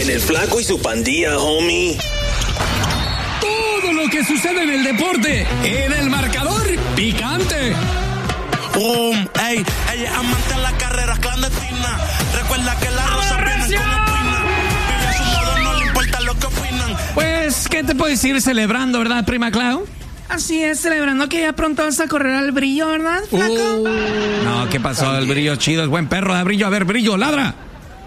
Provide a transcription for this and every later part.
En el Flaco y su pandilla, homie. Todo lo que sucede en el deporte, en el marcador picante. Ey, ella es amante de las carreras clandestinas. Recuerda que las rosas vienen con espina. Vive a su modo, no le importa lo que opinan. Pues, ¿qué te puedo decir? Celebrando, ¿verdad, prima Clau? Así es, celebrando que ya pronto vas a correr al Brillo, ¿verdad, Flaco? No, ¿qué pasó? El Brillo chido, es buen perro de Brillo. A ver, Brillo, ladra.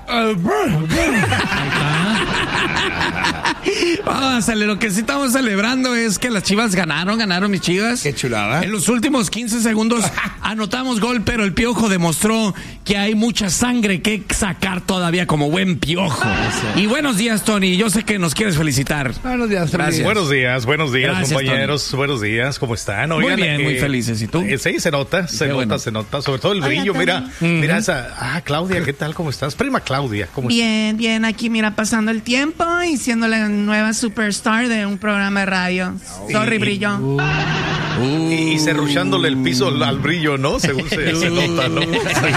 Lo que sí estamos celebrando es que las Chivas ganaron mis Chivas. Qué chulada. En los últimos 15 segundos anotamos gol, pero el Piojo demostró que hay mucha sangre que sacar todavía como buen Piojo. Y buenos días, Tony. Yo sé que nos quieres felicitar. Buenos días, gracias. Buenos días, Gracias, compañeros. Tony. Buenos días, ¿cómo están? Oigan, muy bien, muy felices. ¿Y tú? Sí, se nota. Sobre todo el brillo. Mira esa. Claudia, ¿qué tal? ¿Cómo estás? Prima Claudia, ¿cómo estás? Bien, aquí mira, pasando el tiempo y siendo la nueva superstar de un programa de radio. Sorry, Brillo. Y serruchándole el piso al Brillo, ¿no? Según se nota, ¿no?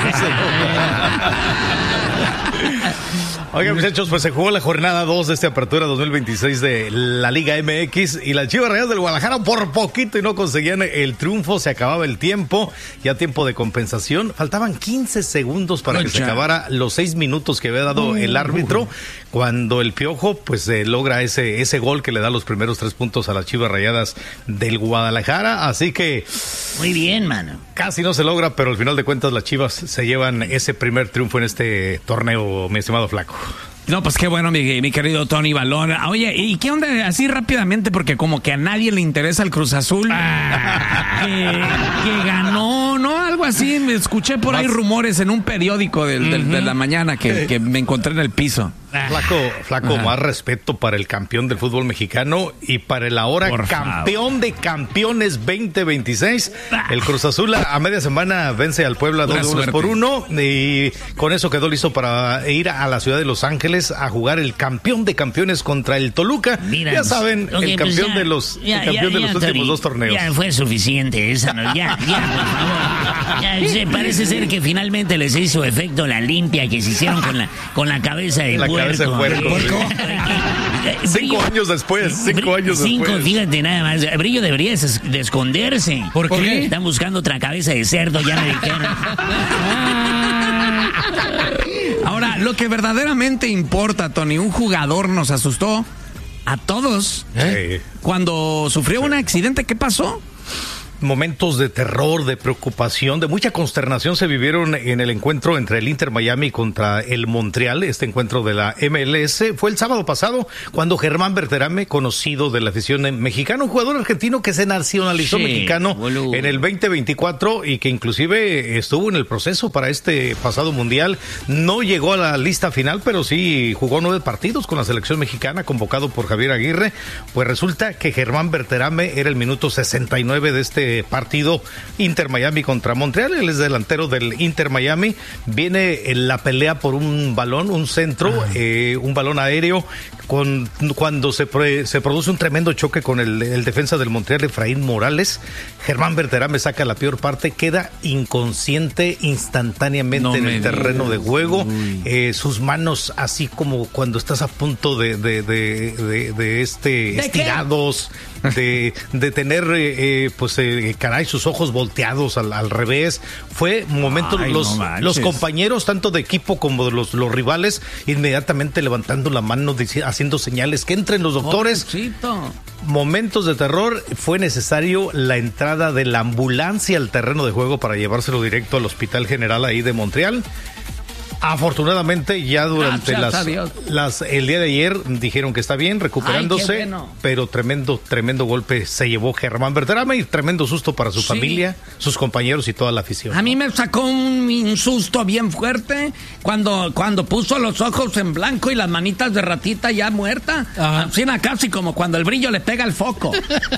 Oigan, muchachos, pues se jugó la jornada 2 de esta apertura 2026 de la Liga MX y las Chivas Rayadas del Guadalajara por poquito y no conseguían el triunfo. Se acababa el tiempo, ya tiempo de compensación. Faltaban 15 segundos para que se acabara los 6 minutos que había dado el árbitro cuando el Piojo pues logra ese gol que le da los primeros 3 puntos a las Chivas Rayadas del Guadalajara. Así que muy bien, mano. Casi no se logra, pero al final de cuentas las Chivas se llevan ese primer triunfo en este torneo, mi estimado Flaco. No, pues qué bueno, mi querido Tony Balón. Oye, ¿y qué onda así rápidamente? Porque como que a nadie le interesa el Cruz Azul. Que ganó, ¿no? Algo así. Me escuché por ahí rumores en un periódico de la mañana que me encontré en el piso. Flaco, más respeto para el campeón del fútbol mexicano y para el ahora campeón de campeones 2026. El Cruz Azul a media semana vence al Puebla 2-1 y con eso quedó listo para ir a la ciudad de Los Ángeles a jugar el campeón de campeones contra el Toluca. Mira, ya saben, el campeón de los últimos 2 torneos. Ya fue suficiente esa, ¿no? Ya, por favor. Parece ser que finalmente les hizo efecto la limpia que se hicieron con la cabeza de puerco. 5 años después. 5 años después. Fíjate nada más. Brillo debería de esconderse. ¿Por qué? Están buscando otra cabeza de cerdo, ya me dijeron. Ahora, lo que verdaderamente importa, Tony, un jugador nos asustó a todos cuando sufrió un accidente. ¿Qué pasó? Momentos de terror, de preocupación, de mucha consternación se vivieron en el encuentro entre el Inter Miami contra el Montreal. Este encuentro de la MLS fue el sábado pasado cuando Germán Berterame, conocido de la afición mexicana, un jugador argentino que se nacionalizó mexicano en el 2024 y que inclusive estuvo en el proceso para este pasado mundial. No llegó a la lista final, pero sí jugó 9 partidos con la selección mexicana, convocado por Javier Aguirre. Pues resulta que Germán Berterame era el minuto 69 de este partido Inter Miami contra Montreal. Él es delantero del Inter Miami. Viene en la pelea por un balón, un centro, un balón aéreo. Cuando se produce un tremendo choque con el defensa del Montreal, Efraín Morales, Germán Berterame saca la peor parte, queda inconsciente instantáneamente en el terreno de juego. Sus manos, así como cuando estás a punto de estirados, de tener sus ojos volteados al revés. Fue momentos. Los compañeros tanto de equipo como de los rivales inmediatamente levantando la mano, haciendo señales que entren los doctores. Momentos de terror. Fue necesario la entrada de la ambulancia al terreno de juego para llevárselo directo al Hospital General ahí de Montreal. Afortunadamente ya durante el día de ayer dijeron que está bien, recuperándose, pero tremendo golpe se llevó Germán Berterame y tremendo susto para su familia, sus compañeros y toda la afición. A mí me sacó un susto bien fuerte cuando puso los ojos en blanco y las manitas de ratita ya muerta, así casi como cuando el Brillo le pega el foco.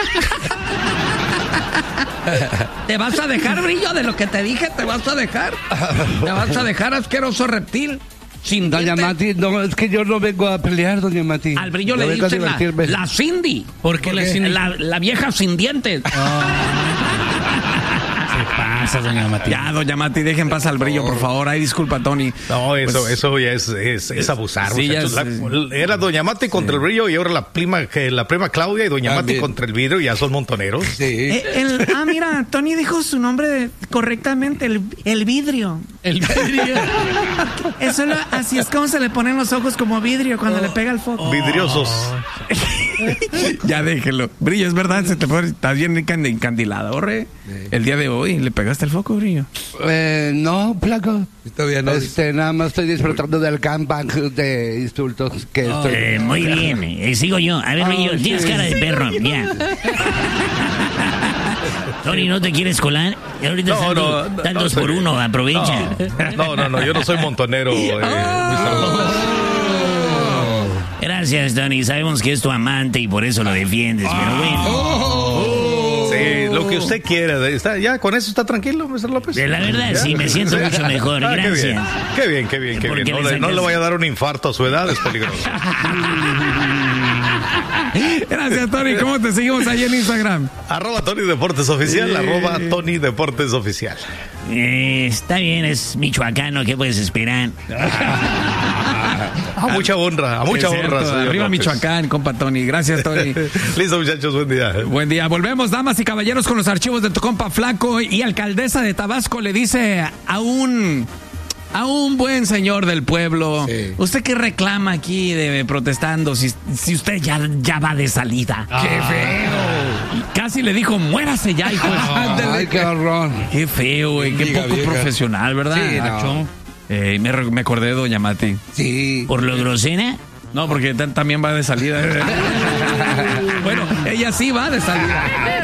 ¿Te vas a dejar, Brillo, de lo que te dije? ¿Te vas a dejar? ¿Te vas a dejar, asqueroso reptil? Sin doña Mati, no, es que yo no vengo a pelear, doña Mati. Al Brillo le dicen la Cindy. ¿Por qué? La vieja sin dientes. Gracias, doña Mati. Ya, doña Mati, dejen pasar al Brillo, por favor. Ay, disculpa, Tony. No, eso ya es abusar. Sí, muchachos. Era doña Mati contra el Brillo y ahora la prima Claudia y doña Mati contra el vidrio, ya son montoneros. Sí. Mira, Tony dijo su nombre correctamente, el vidrio. El vidrio. Así es como se le ponen los ojos como vidrio cuando le pega el foco. Vidriosos. Ya déjelo. Brillo, es verdad, estás bien encandilado, ¿re? El día de hoy, ¿le pegaste el foco, Brillo? No, flaco. Todavía no. Nada más estoy disfrutando del gangbang de insultos que estoy... Muy bien, sigo yo. A ver, Brillo, tienes cara de perro, ya. Tony, ¿no te quieres colar? Ahorita están 2 por 1, aprovecha. No, yo no soy montonero. Gracias, Tony. Sabemos que es tu amante y por eso lo defiendes, pero bueno. Sí, lo que usted quiera. Ya, con eso está tranquilo, Mr. López. La verdad, sí, me siento mucho mejor. Gracias. Qué bien. No le vaya a dar un infarto a su edad, es peligroso. Gracias, Tony. ¿Cómo te seguimos ahí en Instagram? @Tony Deportes Oficial, @Tony Deportes Oficial. Está bien, es michoacano, ¿qué puedes esperar? A mucha honra, Arriba López. Michoacán, compa Tony. Gracias, Tony. Listo, muchachos, buen día. Buen día. Volvemos, damas y caballeros, con los archivos de tu compa Flaco. Y alcaldesa de Tabasco le dice a un buen señor del pueblo, ¿usted qué reclama aquí protestando si usted ya va de salida? ¡Qué feo! Casi le dijo, muérase ya, hijo. Ay, qué horror. Qué feo, güey. Qué poco profesional, ¿verdad? Sí, no. Me acordé de doña Mati. Sí. ¿Por lo grosera? No, porque también va de salida. Bueno, ella sí va de salida.